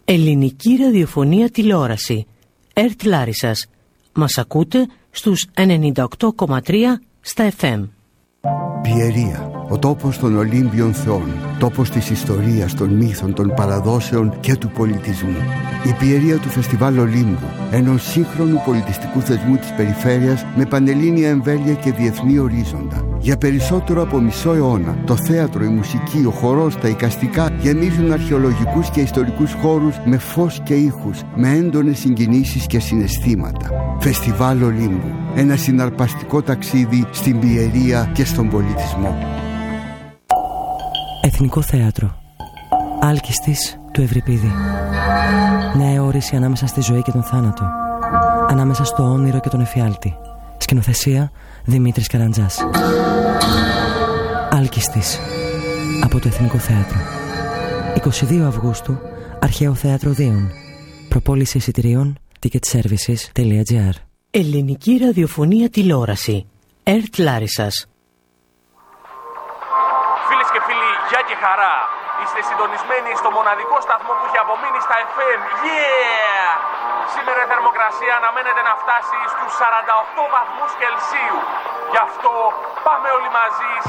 Ελληνική ραδιοφωνία τηλεόραση. ΕΡΤ Λάρισσας. Μας ακούτε στους 98,3 στα FM. Πιερία, ο τόπος των Ολύμπιων θεών, τόπος της ιστορίας, των μύθων, των παραδόσεων και του πολιτισμού. Η Πιερία του Φεστιβάλ Ολύμπου, ενός σύγχρονου πολιτιστικού θεσμού της περιφέρειας με πανελλήνια εμβέλεια και διεθνή ορίζοντα. Για περισσότερο από μισό αιώνα, το θέατρο, η μουσική, ο χορός, τα εικαστικά γεμίζουν αρχαιολογικούς και ιστορικούς χώρους με φως και ήχους, με έντονες συγκινήσεις και συναισθήματα. Φεστιβάλ Ολύμπου, ένα συναρπαστικό ταξίδι στην Πιερία και στον πολιτισμό. Εθνικό Θέατρο. Άλκιστης του Ευρυπίδη. Νέα όρηση ανάμεσα στη ζωή και τον θάνατο. Ανάμεσα στο όνειρο και τον εφιάλτη. Σκηνοθεσία Δημήτρης Καραντζάς. Άλκιστης. Από το Εθνικό Θέατρο. 22 Αυγούστου, Αρχαίο Θέατρο Δίων. Προπόληση εισιτηρίων ticketservices.gr. Ελληνική ραδιοφωνία τηλεόραση. ΕΡΤ Λάρισσας. Φίλες και φίλοι, γεια και χαρά. Είστε συντονισμένοι στο μοναδικό σταθμό που έχει απομείνει στα FM. Yeah! Σήμερα η θερμοκρασία αναμένεται να φτάσει στους 48 βαθμούς Κελσίου. Γι' αυτό πάμε όλοι μαζί